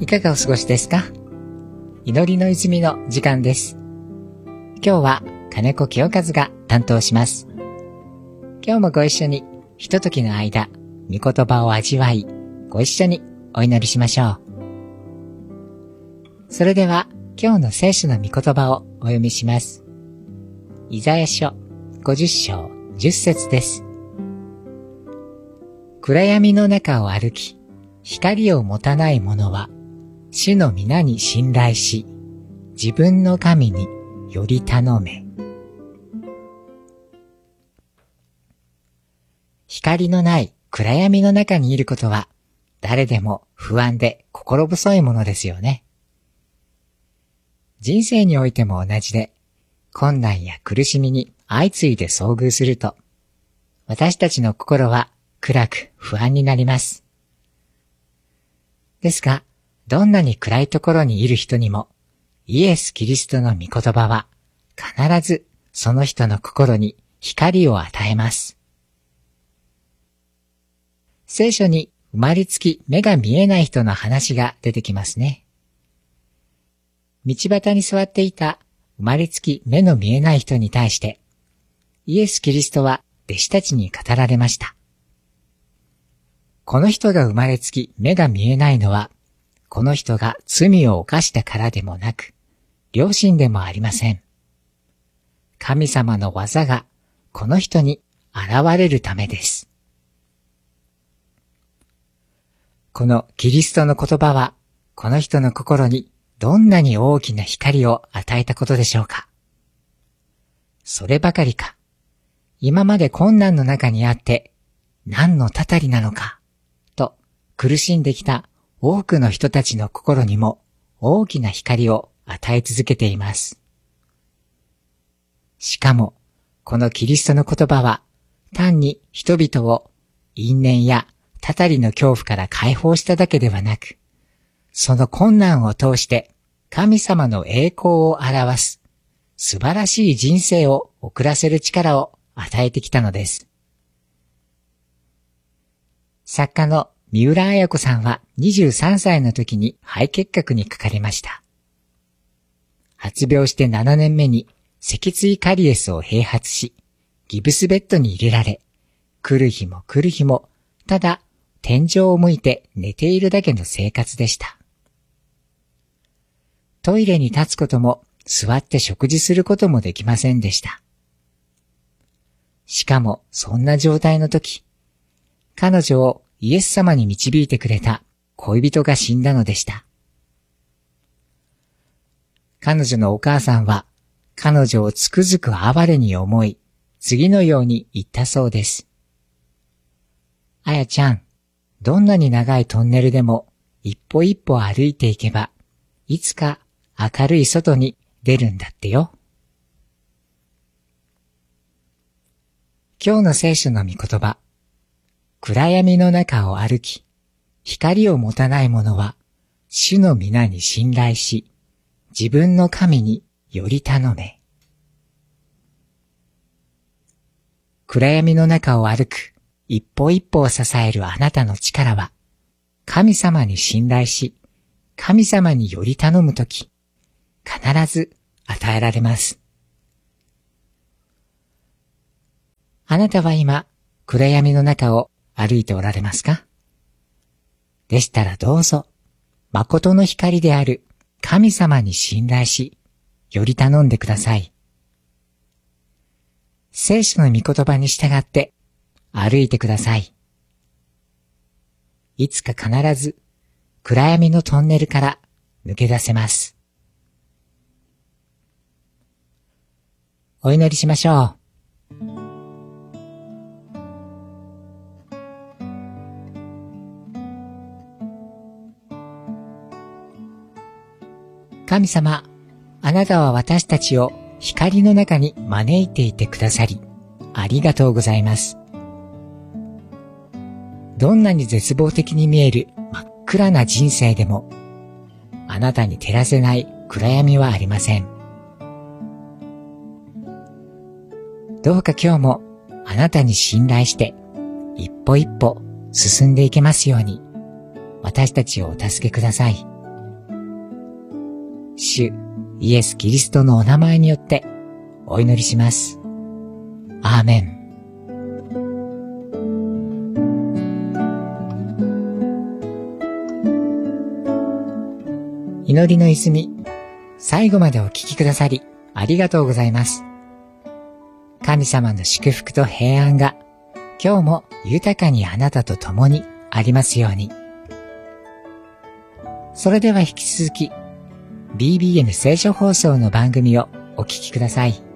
いかがお過ごしですか？祈りの泉の時間です。今日は金子清和が担当します。今日もご一緒にひとときの間、御言葉を味わい、ご一緒にお祈りしましょう。それでは今日の聖書の御言葉をお読みします。イザヤ書50章10節です。暗闇の中を歩き、光を持たない者は、主の皆に信頼し、自分の神により頼め。光のない暗闇の中にいることは、誰でも不安で心細いものですよね。人生においても同じで、困難や苦しみに相次いで遭遇すると、私たちの心は暗く不安になります。ですが、どんなに暗いところにいる人にも、イエス・キリストの御言葉は、必ずその人の心に光を与えます。聖書に生まれつき目が見えない人の話が出てきますね。道端に座っていた生まれつき目の見えない人に対して、イエス・キリストは弟子たちに語られました。この人が生まれつき目が見えないのは、この人が罪を犯したからでもなく、良心でもありません。神様の技がこの人に現れるためです。このキリストの言葉は、この人の心にどんなに大きな光を与えたことでしょうか。そればかりか、今まで困難の中にあって、何のたたりなのか、と苦しんできた多くの人たちの心にも大きな光を与え続けています。しかも、このキリストの言葉は、単に人々を因縁やたたりの恐怖から解放しただけではなく、その困難を通して神様の栄光を表す素晴らしい人生を送らせる力を与えてきたのです。作家の三浦綾子さんは23歳の時に肺結核にかかりました。発病して7年目に脊椎カリエスを併発し、ギブスベッドに入れられ、来る日も来る日も、ただ天井を向いて寝ているだけの生活でした。トイレに立つことも座って食事することもできませんでした。しかもそんな状態の時、彼女をイエス様に導いてくれた恋人が死んだのでした。彼女のお母さんは彼女をつくづく哀れに思い、次のように言ったそうです。あやちゃん、どんなに長いトンネルでも一歩一歩歩いていけば、いつか明るい外に出るんだってよ。今日の聖書の御言葉。暗闇の中を歩き、光を持たない者は、主の皆に信頼し、自分の神により頼め。暗闇の中を歩く、一歩一歩を支えるあなたの力は、神様に信頼し、神様により頼むとき、必ず与えられます。あなたは今、暗闇の中を歩いておられますか？でしたらどうぞ、誠の光である神様に信頼し、より頼んでください。聖書の御言葉に従って歩いてください。いつか必ず暗闇のトンネルから抜け出せます。お祈りしましょう。神様、あなたは私たちを光の中に招いていてくださり、ありがとうございます。どんなに絶望的に見える真っ暗な人生でも、あなたに照らせない暗闇はありません。どうか今日もあなたに信頼して一歩一歩進んでいけますように、私たちをお助けください。 主イエス・キリストのお名前によってお祈りします。アーメン。祈りの泉、最後までお聞きくださりありがとうございます。神様の祝福と平安が今日も豊かにあなたと共にありますように。それでは引き続き BBN 聖書放送の番組をお聞きください。